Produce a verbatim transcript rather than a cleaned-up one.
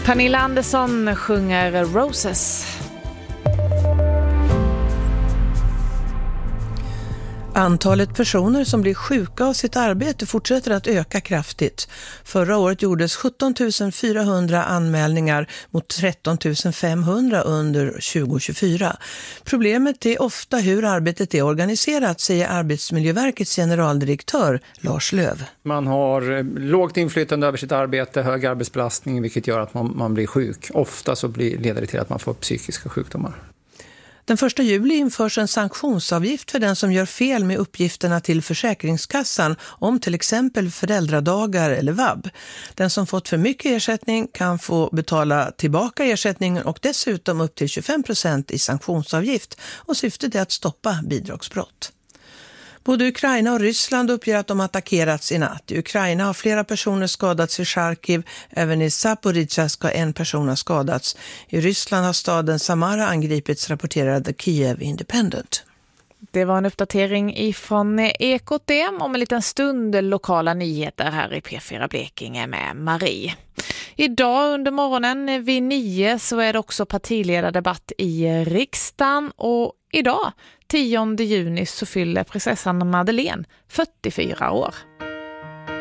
Pernilla Andersson sjunger Roses. Antalet personer som blir sjuka av sitt arbete fortsätter att öka kraftigt. Förra året gjordes sjutton tusen fyrahundra anmälningar mot tretton tusen femhundra under tjugo tjugofyra. Problemet är ofta hur arbetet är organiserat, säger Arbetsmiljöverkets generaldirektör Lars Löv. Man har lågt inflytande över sitt arbete, hög arbetsbelastning, vilket gör att man, man blir sjuk. Ofta så blir, leder det till att man får psykiska sjukdomar. Den första juli införs en sanktionsavgift för den som gör fel med uppgifterna till Försäkringskassan om till exempel föräldradagar eller vab. Den som fått för mycket ersättning kan få betala tillbaka ersättningen och dessutom upp till tjugofem procent i sanktionsavgift, och syftet är att stoppa bidragsbrott. Både Ukraina och Ryssland uppger att de attackerats i natt. I Ukraina har flera personer skadats i Charkiv. Även i Zaporizjzja ska en person ha skadats. I Ryssland har staden Samara angripits, rapporterar The Kiev Independent. Det var en uppdatering ifrån Ekot det, om en liten stund lokala nyheter här i P fyra Blekinge med Marie. Idag under morgonen vid nio så är det också partiledardebatt i riksdagen, och idag tionde juni så fyller prinsessan Madeleine fyrtiofyra år.